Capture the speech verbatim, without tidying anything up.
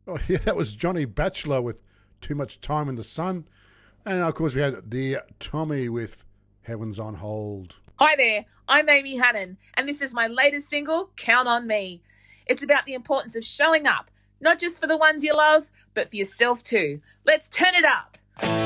Oh, yeah, that was Johnny Batchelor with Too Much Time in the Sun. And, of course, we had Dear Tommy with Heaven's on Hold. Hi there, I'm Amy Hannon, and this is my latest single, Count on Me. It's about the importance of showing up, not just for the ones you love, but for yourself too. Let's turn it up.